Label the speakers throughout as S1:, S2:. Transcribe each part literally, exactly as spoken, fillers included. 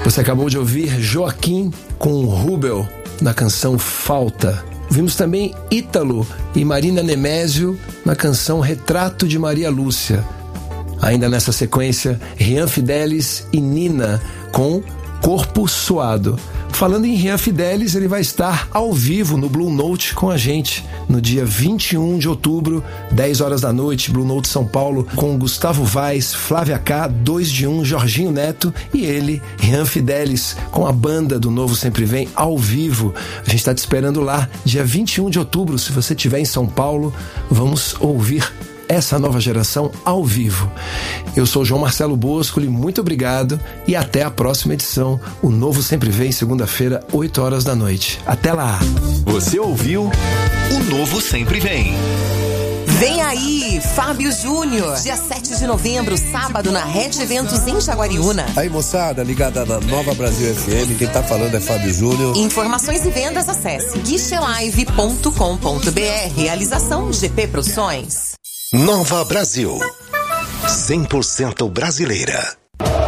S1: Você acabou de ouvir Joaquim com Rubel na canção Falta. Vimos também Ítalo e Marina Nemésio na canção Retrato de Maria Lúcia. Ainda nessa sequência, Rian Fidelis e Nina com Corpo Suado. Falando em Rian Fidelis, ele vai estar ao vivo no Blue Note com a gente no dia vinte e um de outubro, dez horas da noite, Blue Note São Paulo, com Gustavo Vaz, Flávia K, dois de um, Jorginho Neto e ele, Rian Fidelis, com a banda do Novo Sempre Vem ao vivo. A gente está te esperando lá, dia vinte e um de outubro. Se você estiver em São Paulo, vamos ouvir essa nova geração ao vivo. Eu sou João Marcelo Boscoli, muito obrigado e até a próxima edição. O Novo Sempre Vem, segunda-feira, oito horas da noite. Até lá!
S2: Você ouviu O Novo Sempre Vem.
S3: Vem aí, Fábio Júnior, dia sete de novembro, sábado, na Red Eventos em Jaguariúna.
S4: Aí, moçada, ligada na Nova Brasil F M, quem tá falando é Fábio Júnior.
S3: Informações e vendas, acesse guichelive ponto com ponto b r. Realização G P Produções.
S2: Nova Brasil, cem por cento brasileira.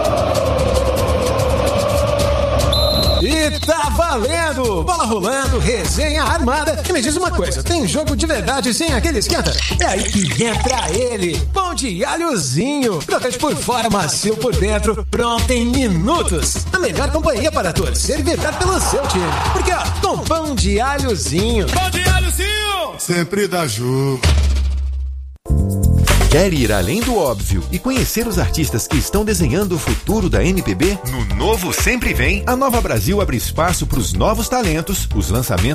S5: E tá valendo! Bola rolando, resenha armada. E me diz uma coisa, tem jogo de verdade sem aquele esquenta? É aí que entra ele, pão de alhozinho. Crocante por fora, macio por dentro, pronto em minutos. A melhor companhia para torcer e vibrar pelo seu time. Porque ó, com pão de alhozinho.
S6: Pão de alhozinho! Sempre dá jogo.
S7: Quer ir além do óbvio e conhecer os artistas que estão desenhando o futuro da M P B?
S2: No Novo Sempre Vem,
S7: a Nova Brasil abre espaço para os novos talentos, os lançamentos